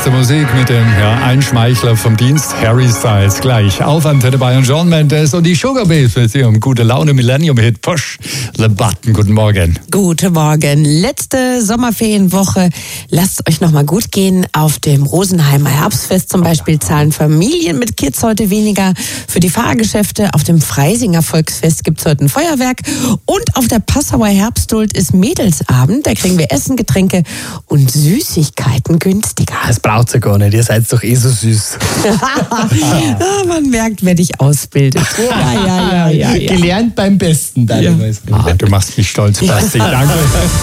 beste Musik mit dem Einschmeichler vom Dienst, Harry Styles. Gleich auf Antenne Bayern, Shawn Mendes und die Sugar Babes mit ihrem gute Laune Millennium-Hit Push the Button. Guten Morgen. Guten Morgen. Letzte Sommerferienwoche. Lasst euch noch mal gut gehen. Auf dem Rosenheimer Herbstfest zum Beispiel zahlen Familien mit Kids heute weniger für die Fahrgeschäfte. Auf dem Freisinger Volksfest gibt's heute ein Feuerwerk. Und auf der Passauer Herbstduld ist Mädelsabend. Da kriegen wir Essen, Getränke und Süßigkeiten günstiger. Das braucht's ja gar nicht. Ihr seid doch eh so süß. Man merkt, wer dich ausbildet. Ja. Gelernt beim Besten. Du machst mich stolz, Basti. Danke.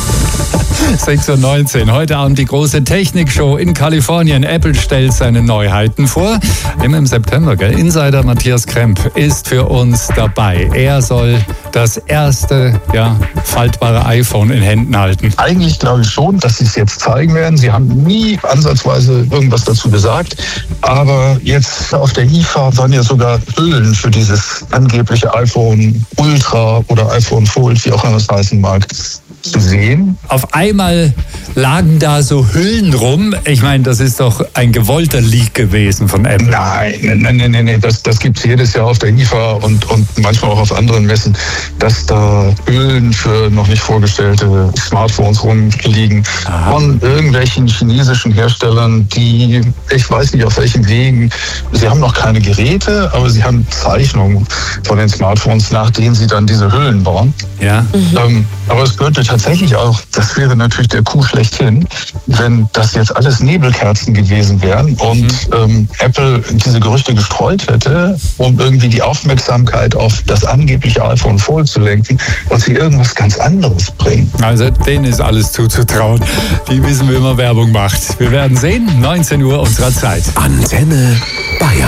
6:19 Uhr. Heute Abend die große Technikshow in Kalifornien. Apple stellt seine Neuheiten vor. Immer im September, gell? Insider Matthias Kremp ist für uns dabei. Er soll das erste faltbare iPhone in Händen halten. Eigentlich glaube ich schon, dass sie es jetzt zeigen werden. Sie haben nie ansatzweise irgendwas dazu gesagt. Aber jetzt auf der IFA waren ja sogar Hüllen für dieses angebliche iPhone Ultra oder iPhone Fold, wie auch immer es heißen mag, zu sehen. Auf einmal lagen da so Hüllen rum. Ich meine, das ist doch ein gewollter Leak gewesen von Apple. Nein. Das gibt es jedes Jahr auf der IFA und manchmal auch auf anderen Messen, dass da Hüllen für noch nicht vorgestellte Smartphones rumliegen. Von irgendwelchen chinesischen Herstellern, die, ich weiß nicht auf welchen Wegen, sie haben noch keine Geräte, aber sie haben Zeichnungen von den Smartphones, nach denen sie dann diese Hüllen bauen. Ja. Aber es könnte tatsächlich auch, das wäre natürlich der Coup schlechthin, wenn das jetzt alles Nebelkerzen gewesen wären und Apple diese Gerüchte gestreut hätte, um irgendwie die Aufmerksamkeit auf das angebliche iPhone Fold zu lenken und sie irgendwas ganz anderes bringen. Also denen ist alles zuzutrauen. Die wissen, wie man Werbung macht. Wir werden sehen, 19 Uhr unserer Zeit. Antenne Bayern.